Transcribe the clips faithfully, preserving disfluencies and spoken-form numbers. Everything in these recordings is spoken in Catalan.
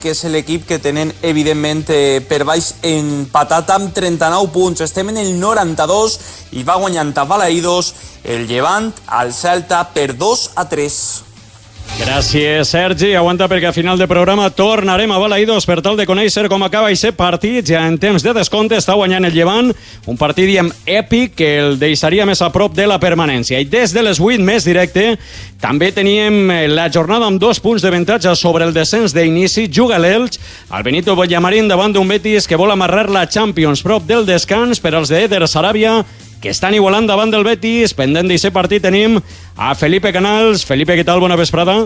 que és l'equip que tenen, evidentment, per baix empatat amb trenta-nou punts. Estem en el noranta-dos i va guanyant a Balaïdos el Llevant al Celta per dos a tres. Gràcies, Sergi. Aguanta perquè a final de programa tornarem a Balaïdos per tal de conèixer com acaba aquest partit. Ja en temps de descompte està guanyant el Llevant, un partit, diem, èpic que el deixaria més a prop de la permanència. I des de les vuit, més directe, també teníem la jornada amb dos punts d'avantatge sobre el descens d'inici. Juga l'Elx, el Benito Villamarín davant d'un Betis que vol amarrar la Champions prop del descans per als d'Eder Sarabia, que estan igualant davant del Betis. Pendent d'aquest partit tenim a Felipe Canals. Felipe, ¿qué tal? Buena vesprada.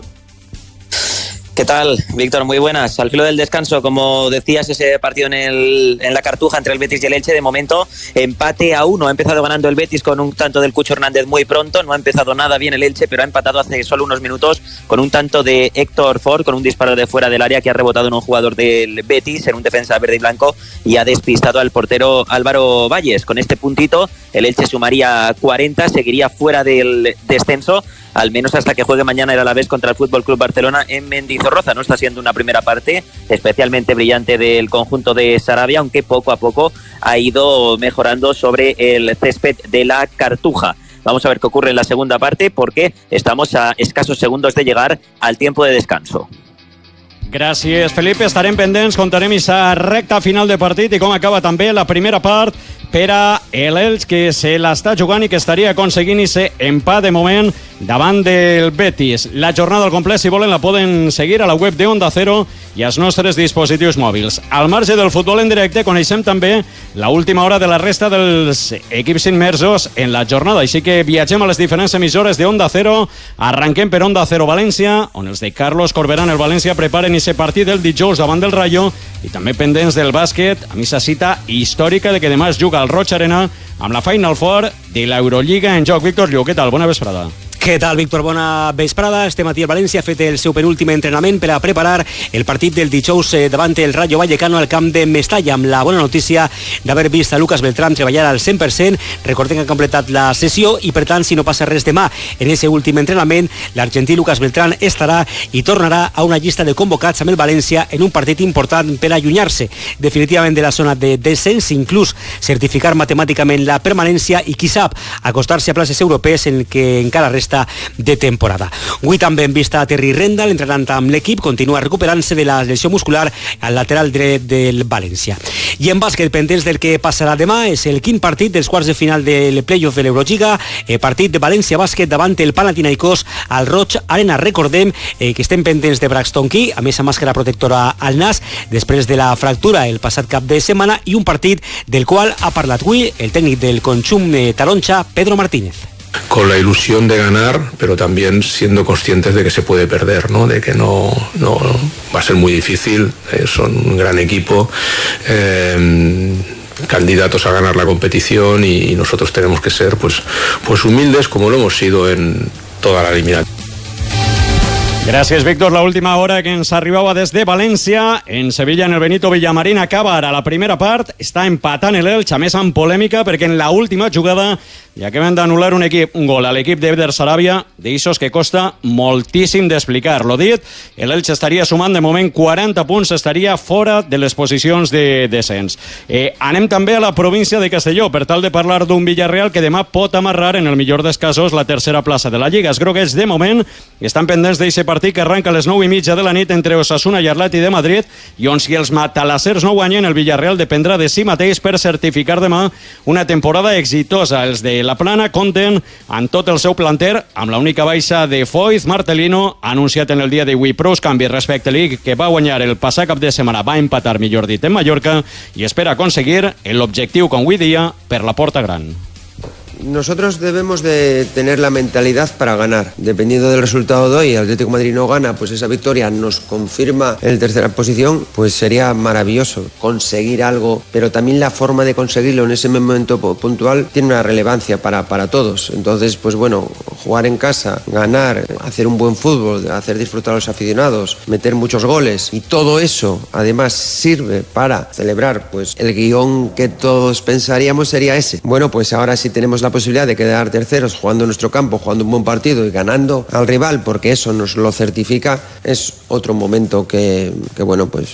¿Qué tal, Víctor? Muy buenas. Al filo del descanso, como decías, ese partido en, el, en la Cartuja entre el Betis y el Elche, de momento empate a uno. Ha empezado ganando el Betis con un tanto del Cucho Hernández muy pronto. No ha empezado nada bien el Elche, pero ha empatado hace solo unos minutos con un tanto de Héctor Ford, con un disparo de fuera del área que ha rebotado en un jugador del Betis, en un defensa verde y blanco, y ha despistado al portero Álvaro Valles. Con este puntito, el Elche sumaría cuarenta, seguiría fuera del descenso, al menos hasta que juegue mañana el Alavés contra el F C Barcelona en Mendizorroza. No está siendo una primera parte especialmente brillante del conjunto de Sarabia, aunque poco a poco ha ido mejorando sobre el césped de la Cartuja. Vamos a ver qué ocurre en la segunda parte, porque estamos a escasos segundos de llegar al tiempo de descanso. Gràcies, Felipe. Estarem pendents, contarem aquesta recta final de partit i com acaba també la primera part per a l'Elx, que se l'està jugant i que estaria aconseguint aquest empat de moment davant del Betis. La jornada al complet, si volen, la poden seguir a la web de Onda Cero i als nostres dispositius mòbils. Al marge del futbol en directe, coneixem també la última hora de la resta dels equips immersos en la jornada. Així que viatgem a les diferents emissores de Onda Cero. Arranquem per Onda Cero València, on els de Carlos Corberà en el València preparen aquest partit del dijous davant del Rayo, i també pendents del bàsquet, amb aquesta cita històrica de que demà es juga al Roig Arena amb la Final Four de l'Eurolliga en joc. Víctor Lluc, què tal? Bona vesprada. Què tal, Víctor? Bona vesprada. Este matí el València ha fet el seu penúltim entrenament per a preparar el partit del dijous davant el Rayo Vallecano al camp de Mestalla, amb la bona notícia d'haver vist a Lucas Beltrán treballar al cent per cent. Recordem que han completat la sessió i, per tant, si no passa res demà en aquest últim entrenament, l'argentí Lucas Beltrán estarà i tornarà a una llista de convocats amb el València en un partit important per allunyar-se definitivament de la zona de descens, inclús certificar matemàticament la permanència i, qui sap, acostar-se a places europees en què encara resta de temporada. Avui també hem vist a Terry Rendal entrenant amb l'equip, continua recuperant-se de la lesió muscular al lateral dret del València. I en bàsquet, pendents del que passarà demà, és el quint partit dels quarts de final del playoff de l'Eurolliga, el partit de València Bàsquet davant el Panathinaikos al Roig Arena. Recordem eh, que estem pendents de Braxton Key, amb esa màscara protectora al nas, després de la fractura el passat cap de setmana, i un partit del qual ha parlat avui el tècnic del conjunt eh, taronja, Pedro Martínez. Con la ilusión de ganar, pero también siendo conscientes de que se puede perder, ¿no? De que no, no va a ser muy difícil, eh, son un gran equipo, eh, candidatos a ganar la competición, y, y nosotros tenemos que ser pues, pues humildes, como lo hemos sido en toda la eliminatoria. Gràcies, Víctor. La última hora que ens arribava des de València. En Sevilla, en el Benito Villamarín, acaba ara la primera part. Està empatant l'Elx, a més amb polèmica, perquè en la última jugada ja que van d'anul·lar un, equip, un gol a l'equip d'Eder Sarabia, d'aixòs que costa moltíssim d'explicar. Lo dit, l'Elx estaria sumant de moment quaranta punts, estaria fora de les posicions de descens. Eh, anem també a la província de Castelló, per tal de parlar d'un Villarreal que demà pot amarrar, en el millor dels casos, la tercera plaça de la Lliga. Els groguets, de moment, estan pendents d'aquest partit que arranca a les nou i mitja de la nit entre Osasuna i Atleti de Madrid, i on, si els matalassers no guanyen, el Villarreal dependrà de si mateix per certificar demà una temporada exitosa. Els de la Plana compten amb tot el seu planter, amb l'única baixa de Foyth. Martelino ha anunciat en el dia d'avui prous canvis respecte a l'I C, que va guanyar el passat cap de setmana, va empatar, millor dit, en Mallorca, i espera aconseguir l'objectiu, com avui dia, per la porta gran. Nosotros debemos de tener la mentalidad para ganar. Dependiendo del resultado de hoy, el Atlético de Madrid no gana, pues esa victoria nos confirma en tercera posición, pues sería maravilloso conseguir algo, pero también la forma de conseguirlo en ese momento puntual tiene una relevancia para, para todos. Entonces, pues bueno, jugar en casa, ganar, hacer un buen fútbol, hacer disfrutar a los aficionados, meter muchos goles, y todo eso además sirve para celebrar, pues el guión que todos pensaríamos sería ese. Bueno, pues ahora sí tenemos la posibilidad de quedar terceros jugando en nuestro campo, jugando un buen partido y ganando al rival, porque eso nos lo certifica. Es otro momento que, que bueno, pues